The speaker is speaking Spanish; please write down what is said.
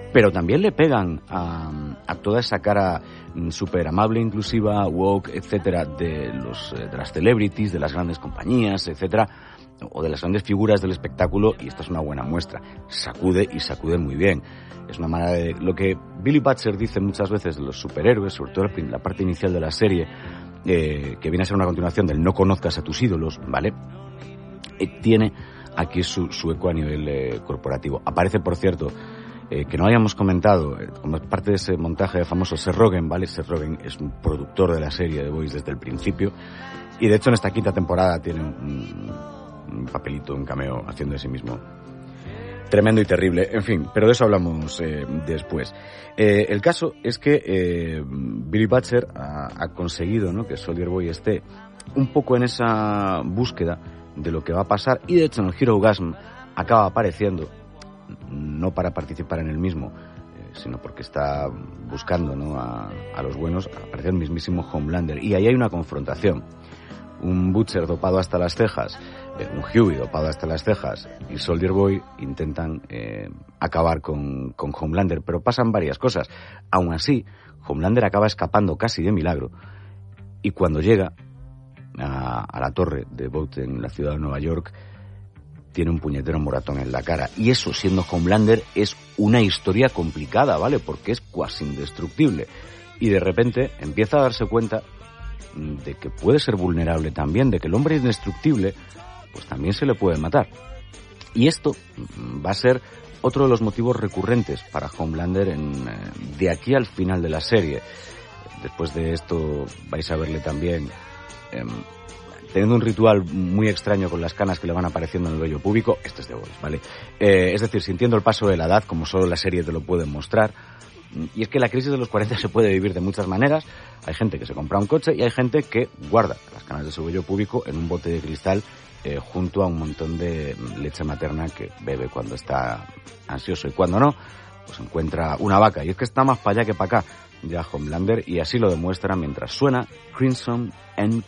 pero también le pegan a toda esa cara súper amable, inclusiva, woke, etcétera, de las celebrities, de las grandes compañías, etcétera, o de las grandes figuras del espectáculo, y esta es una buena muestra. Sacude, y sacude muy bien. Es una manera de... Lo que Billy Butcher dice muchas veces de los superhéroes, sobre todo la parte inicial de la serie, que viene a ser una continuación del no conozcas a tus ídolos, ¿vale? Tiene aquí su eco a nivel corporativo. Aparece, por cierto, que no habíamos comentado, como parte de ese montaje famoso, Seth Rogen, ¿vale? Seth Rogen es un productor de la serie The Boys desde el principio, y de hecho en esta quinta temporada tiene un papelito, un cameo haciendo de sí mismo tremendo y terrible, en fin, pero de eso hablamos después. El caso es que Billy Butcher ha conseguido, ¿no?, que Soldier Boy esté un poco en esa búsqueda de lo que va a pasar, y de hecho en el Hero Gasm acaba apareciendo, no para participar en el mismo, sino porque está buscando, ¿no?, a los buenos. Aparece el mismísimo Homelander, y ahí hay una confrontación. Un Butcher dopado hasta las cejas, un Huey dopado hasta las cejas, y Soldier Boy intentan acabar con Homelander, pero pasan varias cosas. Aún así, Homelander acaba escapando casi de milagro, y cuando llega a la torre de Vought en la ciudad de Nueva York, tiene un puñetero moratón en la cara. Y eso, siendo Homelander, es una historia complicada, ¿vale? Porque es cuasi indestructible. Y de repente empieza a darse cuenta de que puede ser vulnerable también, de que el hombre indestructible pues también se le puede matar. Y esto va a ser otro de los motivos recurrentes para Homelander de aquí al final de la serie. Después de esto vais a verle también teniendo un ritual muy extraño con las canas que le van apareciendo en el vello púbico. Esto es The Boys, ¿vale? Es decir, sintiendo el paso de la edad, como solo la serie te lo puede mostrar. Y es que la crisis de los 40 se puede vivir de muchas maneras. Hay gente que se compra un coche y hay gente que guarda las canas de su vello púbico en un bote de cristal junto a un montón de leche materna que bebe cuando está ansioso, y cuando no, pues encuentra una vaca. Y es que está más para allá que para acá ya Homelander, y así lo demuestra mientras suena Crimson and